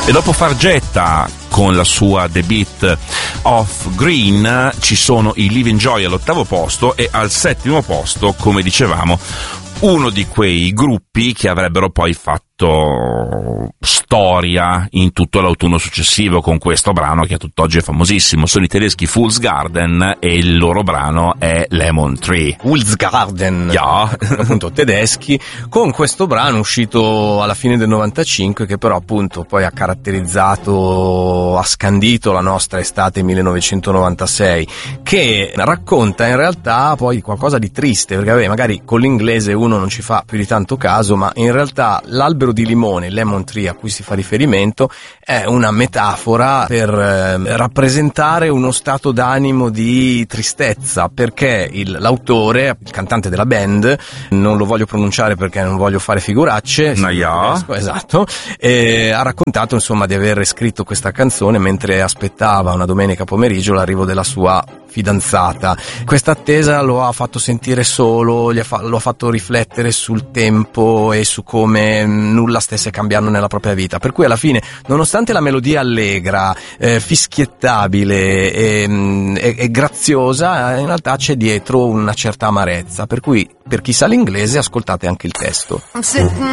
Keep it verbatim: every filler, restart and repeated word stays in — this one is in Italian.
E dopo Fargetta con la sua The Beat of Green ci sono i Living Joy all'ottavo posto, e al settimo posto, come dicevamo, uno di quei gruppi che avrebbero poi fatto storia in tutto l'autunno successivo con questo brano che a tutt'oggi è famosissimo. Sono i tedeschi Fool's Garden e il loro brano è Lemon Tree. Fool's Garden, yeah. appunto tedeschi, con questo brano uscito alla fine del novantacinque, che però appunto poi ha caratterizzato, ha scandito la nostra estate millenovecentonovantasei, che racconta in realtà poi qualcosa di triste, perché vabbè, magari con l'inglese uno non ci fa più di tanto caso, ma in realtà l'albero di limone, Lemon Tree, a cui si fa riferimento, è una metafora per eh, rappresentare uno stato d'animo di tristezza, perché il, l'autore, il cantante della band, non lo voglio pronunciare perché non voglio fare figuracce, Naya. esatto, e ha raccontato insomma di aver scritto questa canzone mentre aspettava una domenica pomeriggio l'arrivo della sua fidanzata. Questa attesa lo ha fatto sentire solo, gli ha fa- lo ha fatto riflettere sul tempo e su come nulla stesse cambiando nella propria vita, per cui alla fine, nonostante la melodia allegra, eh, fischiettabile e, e, e graziosa, in realtà c'è dietro una certa amarezza, per cui per chi sa l'inglese ascoltate anche il testo.